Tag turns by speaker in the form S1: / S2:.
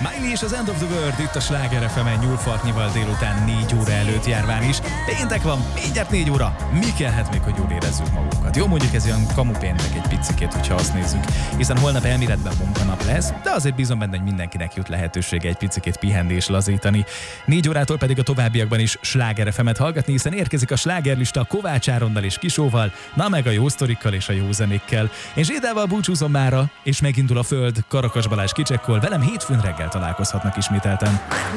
S1: Miley és az End of the World itt a Sláger FM-en Nyúlfartnyival délután 4 óra előtt járván is. Péntek van, mindjárt 4 óra. Mi kellhet még, hogy jól érezzük magunkat? Jó, mondjuk ez olyan kamupéntek egy picikét, hogyha azt nézzük, hiszen holnap elméletben munkanap lesz, de azért bízom benne, hogy mindenkinek jut lehetősége egy picikét pihenni és lazítani. 4 órától pedig a továbbiakban is Sláger FM-et hallgatni, hiszen érkezik a slágerlista Kovács Áronnal és Kisóval, na meg a jó sztorikkal és a jó zenékkel. Én Zsédával búcsúzom mára, és megindul a föld. Karakas Balázs kicsekkol, velem hétfőn reggel találkozhatnak ismételten.